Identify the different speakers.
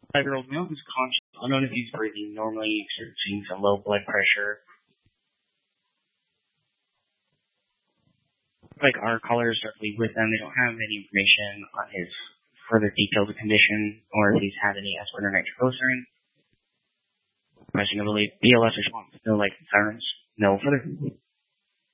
Speaker 1: 5-year-old male who's conscious, unknown if he's breathing normally, experiencing some low blood pressure. Like our callers directly with them, they don't have any information on his further detailed condition or if he's had any aspirin or nitroglycerin. Questionably, BLS response, no like sirens, no further.